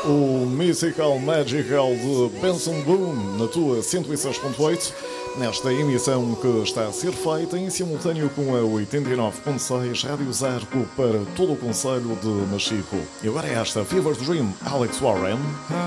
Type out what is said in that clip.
o Mystical Magical de Benson Boone na tua 106.8, nesta emissão que está a ser feita em simultâneo com a 89.6 Rádio Zarco para todo o concelho de Machico. E agora é esta Fever Dream, Alex Warren.